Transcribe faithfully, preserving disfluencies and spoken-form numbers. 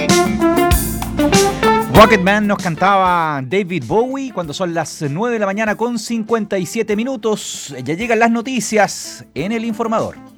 Rocketman nos cantaba David Bowie cuando son las nueve de la mañana con cincuenta y siete minutos. Ya llegan las noticias en El Informador.